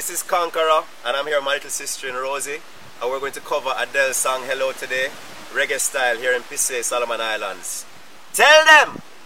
this is Conqueror, and I'm here with my little sister in Rosie, and we're going to cover Adele's song Hello today, reggae style here in Pissay, Solomon Islands. Tell them!